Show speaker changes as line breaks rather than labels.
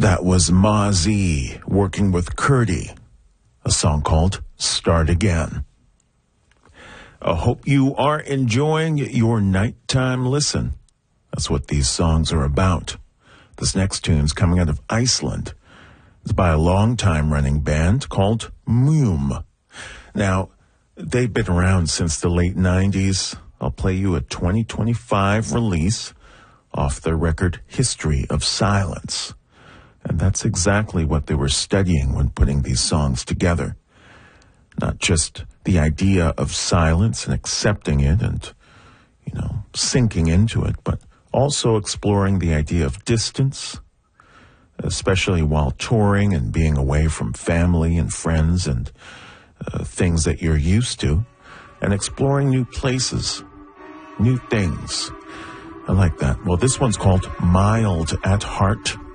That was Ma Z working with Curdy, a song called Start Again. I hope you are enjoying your nighttime listen. That's what these songs are about. This next tune's coming out of Iceland. It's by a long-time running band called Muum. Now, they've been around since the late 90s. I'll play you a 2025 release off their record History of Silence. And that's exactly what they were studying when putting these songs together. Not just the idea of silence and accepting it and, sinking into it, but also exploring the idea of distance, especially while touring and being away from family and friends and things that you're used to, and exploring new places, new things. I like that. Well, this one's called Mild at Heart.